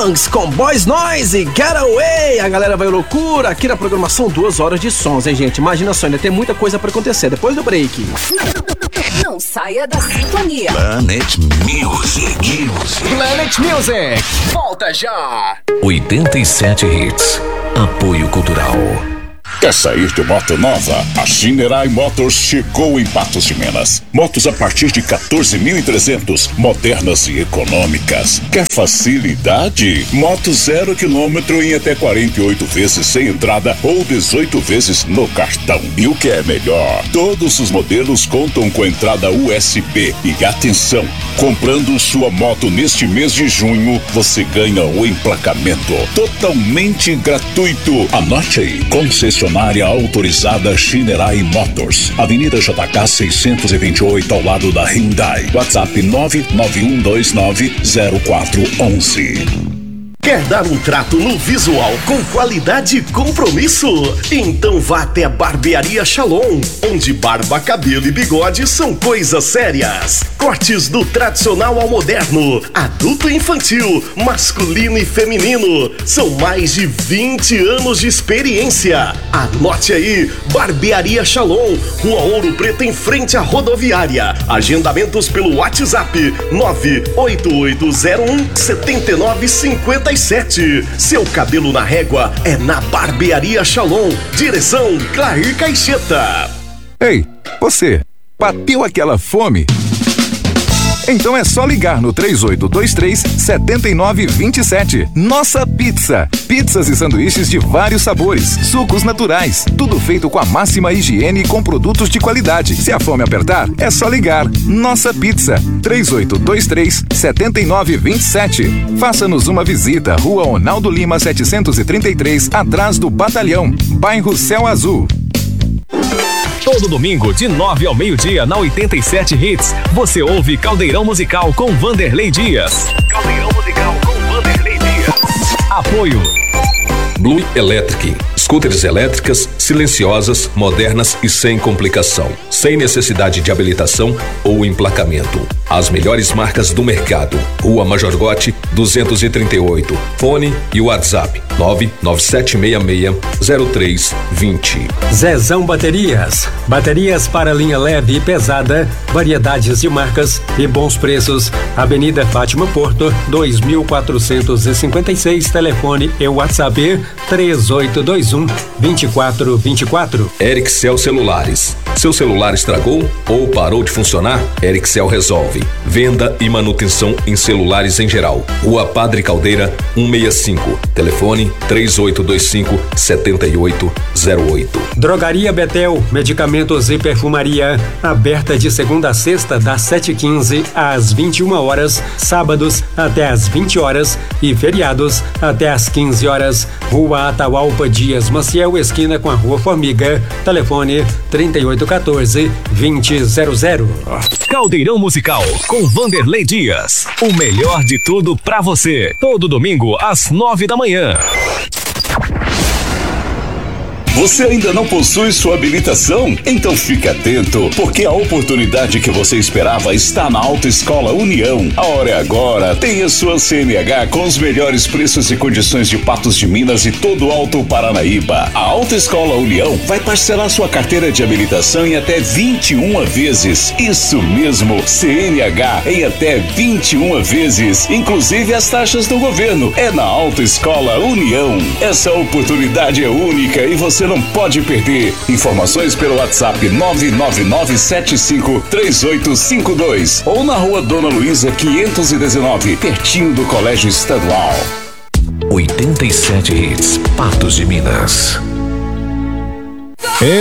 Songs com Boys Noise e Get Away. A galera vai loucura aqui na programação 2 horas de sons, hein, gente? Imagina só, ainda tem muita coisa pra acontecer depois do break. Não saia da sintonia. Planet Music. Planet Music. Volta já. 87 Hits. Apoio Cultural. Quer sair de moto nova? A Shinerai Motors chegou em Patos de Minas. Motos a partir de 14.300, modernas e econômicas. Quer facilidade? Moto 0 km em até 48 vezes sem entrada ou 18 vezes no cartão. E o que é melhor? Todos os modelos contam com entrada USB. E atenção, comprando sua moto neste mês de junho, você ganha o emplacamento totalmente gratuito. Anote aí, concessionária autorizada Shinerai Motors, Avenida JK 628, ao lado da Hyundai. WhatsApp 991290411. Quer dar um trato no visual com qualidade e compromisso? Então vá até a Barbearia Shalom, onde barba, cabelo e bigode são coisas sérias. Cortes do tradicional ao moderno, adulto e infantil, masculino e feminino. São mais de 20 anos de experiência. Anote aí, Barbearia Shalom, Rua Ouro Preto, em frente à rodoviária. Agendamentos pelo WhatsApp 98801-7957. Seu cabelo na régua é na Barbearia Shalom. Direção Clair Caixeta. Ei, você, bateu aquela fome? Então é só ligar no 3823-7927. Nossa Pizza. Pizzas e sanduíches de vários sabores, sucos naturais, tudo feito com a máxima higiene e com produtos de qualidade. Se a fome apertar, é só ligar. Nossa Pizza, 3823-7927. Faça-nos uma visita, Rua Ronaldo Lima 733, atrás do Batalhão, bairro Céu Azul. Todo domingo, de 9 ao meio-dia, na 87 Hits, você ouve Caldeirão Musical com Vanderlei Dias. Caldeirão Musical com Vanderlei Dias. Apoio Blue Electric. Scooters elétricas, silenciosas, modernas e sem complicação. Sem necessidade de habilitação ou emplacamento. As melhores marcas do mercado. Rua Major Gotti, 238. Fone e WhatsApp 997660320. Zezão Baterias. Baterias para linha leve e pesada, variedades de marcas e bons preços. Avenida Fátima Porto, 2456. Telefone e WhatsApp 3821-2424. Ericssel Celulares. Seu celular estragou ou parou de funcionar? Ericssel resolve. Venda e manutenção em celulares em geral. Rua Padre Caldeira, 165. Telefone 3825-7808. Drogaria Betel, medicamentos e perfumaria. Aberta de segunda a sexta, das 7h15 às 21 horas. Sábados até às 20 horas e feriados até às 15 horas. Rua Atahualpa Dias Maciel, esquina com a Rua Formiga. Telefone 3814-2000. Caldeirão Musical com Vanderlei Dias. O melhor de tudo pra você. Todo domingo às 9 da manhã. Você ainda não possui sua habilitação? Então fique atento, porque a oportunidade que você esperava está na Autoescola União. A hora é agora. Tenha sua CNH com os melhores preços e condições de Patos de Minas e todo o Alto Paranaíba. A Autoescola União vai parcelar sua carteira de habilitação em até 21 vezes. Isso mesmo, CNH em até 21 vezes, inclusive as taxas do governo. É na Autoescola União. Essa oportunidade é única e você não pode perder. Informações pelo WhatsApp 999753852 ou na Rua Dona Luísa 519, pertinho do Colégio Estadual. 87 Hits, Patos de Minas.